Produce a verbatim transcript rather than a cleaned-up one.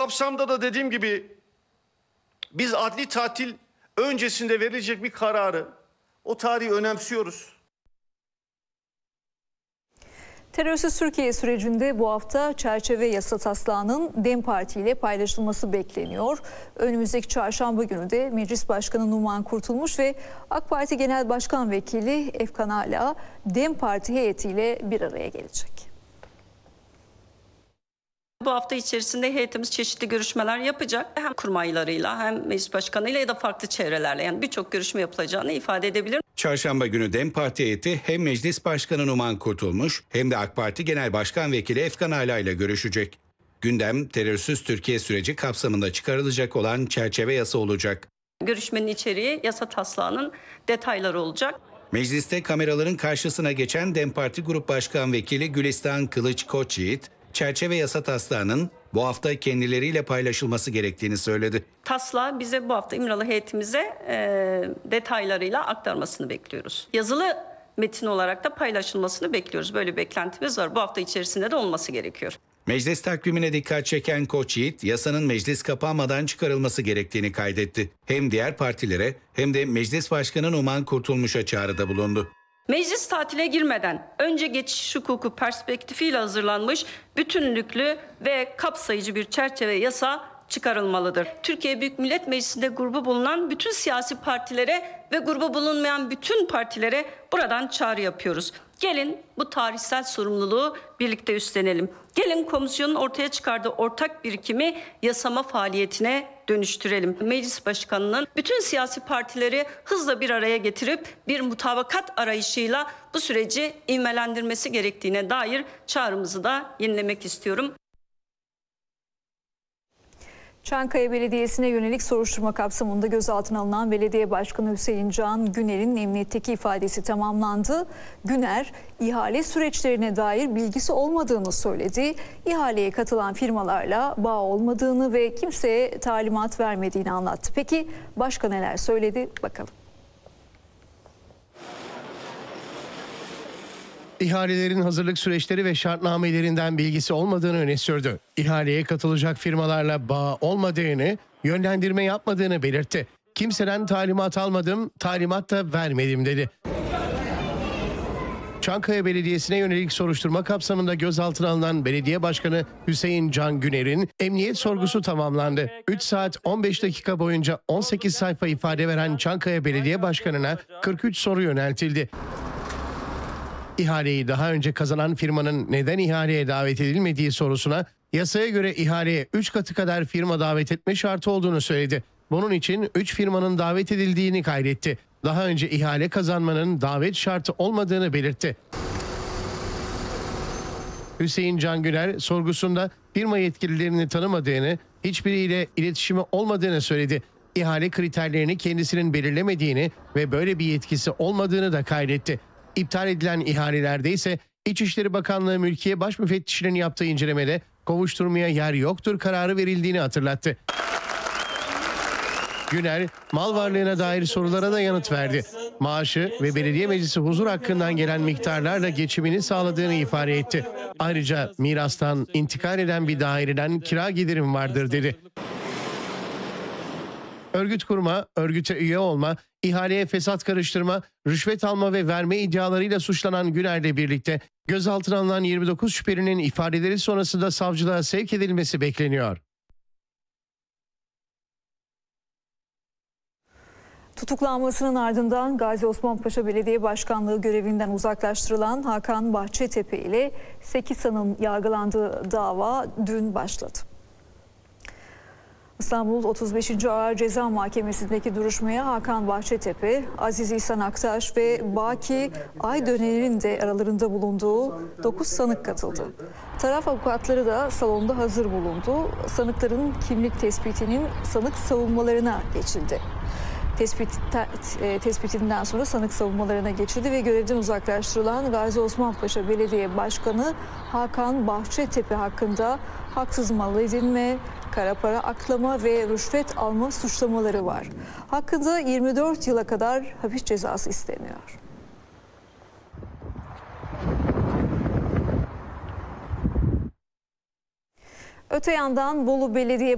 kapsamda da dediğim gibi biz adli tatil öncesinde verilecek bir kararı, o tarihi önemsiyoruz. Terörsüz Türkiye sürecinde bu hafta çerçeve yasa taslağının DEM Parti ile paylaşılması bekleniyor. Önümüzdeki çarşamba günü de Meclis Başkanı Numan Kurtulmuş ve AK Parti Genel Başkan Vekili Efkan Ala DEM Parti heyetiyle bir araya gelecek. Bu hafta içerisinde heyetimiz çeşitli görüşmeler yapacak. Hem kurmaylarıyla hem meclis başkanıyla ya da farklı çevrelerle, yani birçok görüşme yapılacağını ifade edebilirim. Çarşamba günü DEM Parti heyeti hem Meclis Başkanı Numan Kurtulmuş hem de AK Parti Genel Başkan Vekili Efkan Ala ile görüşecek. Gündem terörsüz Türkiye süreci kapsamında çıkarılacak olan çerçeve yasa olacak. Görüşmenin içeriği yasa taslağının detayları olacak. Mecliste kameraların karşısına geçen DEM Parti Grup Başkan Vekili Gülistan Kılıç Koçyiğit, çerçeve yasa taslağının bu hafta kendileriyle paylaşılması gerektiğini söyledi. Taslağı bize bu hafta İmralı heyetimize e, detaylarıyla aktarmasını bekliyoruz. Yazılı metin olarak da paylaşılmasını bekliyoruz. Böyle bir beklentimiz var. Bu hafta içerisinde de olması gerekiyor. Meclis takvimine dikkat çeken Koçyiğit, yasanın meclis kapanmadan çıkarılması gerektiğini kaydetti. Hem diğer partilere hem de Meclis Başkanı Numan Kurtulmuş'a çağrıda bulundu. Meclis tatile girmeden önce geçiş hukuku perspektifiyle hazırlanmış bütünlüklü ve kapsayıcı bir çerçeve yasa çıkarılmalıdır. Türkiye Büyük Millet Meclisi'nde grubu bulunan bütün siyasi partilere ve grubu bulunmayan bütün partilere buradan çağrı yapıyoruz. Gelin bu tarihsel sorumluluğu birlikte üstlenelim. Gelin komisyonun ortaya çıkardığı ortak birikimi yasama faaliyetine dönüştürelim. Meclis Başkanı'nın bütün siyasi partileri hızla bir araya getirip bir mutabakat arayışıyla bu süreci ivmelendirmesi gerektiğine dair çağrımızı da yenilemek istiyorum. Çankaya Belediyesi'ne yönelik soruşturma kapsamında gözaltına alınan Belediye Başkanı Hüseyin Can Güner'in emniyetteki ifadesi tamamlandı. Güner, ihale süreçlerine dair bilgisi olmadığını söyledi. İhaleye katılan firmalarla bağ olmadığını ve kimseye talimat vermediğini anlattı. Peki başka neler söyledi? Bakalım. İhalelerin hazırlık süreçleri ve şartnamelerinden bilgisi olmadığını öne sürdü. İhaleye katılacak firmalarla bağ olmadığını, yönlendirme yapmadığını belirtti. Kimseden talimat almadım, talimat da vermedim dedi. Çankaya Belediyesi'ne yönelik soruşturma kapsamında gözaltına alınan Belediye Başkanı Hüseyin Can Güner'in emniyet sorgusu tamamlandı. üç saat on beş dakika boyunca on sekiz sayfa ifade veren Çankaya Belediye Başkanı'na kırk üç soru yöneltildi. İhaleyi daha önce kazanan firmanın neden ihaleye davet edilmediği sorusuna yasaya göre ihaleye üç katı kadar firma davet etme şartı olduğunu söyledi. Bunun için üç firmanın davet edildiğini kaydetti. Daha önce ihale kazanmanın davet şartı olmadığını belirtti. Hüseyin Can Güner sorgusunda firma yetkililerini tanımadığını, hiçbiriyle iletişimi olmadığını söyledi. İhale kriterlerini kendisinin belirlemediğini ve böyle bir yetkisi olmadığını da kaydetti. İptal edilen ihalelerde ise İçişleri Bakanlığı Mülkiye Baş Müfettişinin yaptığı incelemede kovuşturmaya yer yoktur kararı verildiğini hatırlattı. Güner, mal varlığına dair sorulara da yanıt verdi. Maaşı ve belediye meclisi huzur hakkından gelen miktarlarla geçimini sağladığını ifade etti. Ayrıca mirastan intikal eden bir daireden kira gelirim vardır dedi. Örgüt kurma, örgüte üye olma, ihaleye fesat karıştırma, rüşvet alma ve verme iddialarıyla suçlanan Güner'le birlikte gözaltına alınan yirmi dokuz şüphelinin ifadeleri sonrasında savcılığa sevk edilmesi bekleniyor. Tutuklanmasının ardından Gazi Osman Paşa Belediye Başkanlığı görevinden uzaklaştırılan Hakan Bahçetepe ile sekiz sanığın yargılandığı dava dün başladı. İstanbul otuz beşinci Ağır Ceza Mahkemesi'ndeki duruşmaya Hakan Bahçetepe, Aziz İhsan Aktaş ve Baki Aydöner'in de aralarında bulunduğu dokuz sanık katıldı. Taraf avukatları da salonda hazır bulundu. Sanıkların kimlik tespitinin sanık savunmalarına geçildi. Tespit, te, tespitinden sonra sanık savunmalarına geçildi ve görevden uzaklaştırılan Gazi Osman Paşa Belediye Başkanı Hakan Bahçetepe hakkında haksız mal edinme, kara para aklama ve rüşvet alma suçlamaları var. Hakkında yirmi dört yıla kadar hapis cezası isteniyor. Öte yandan Bolu Belediye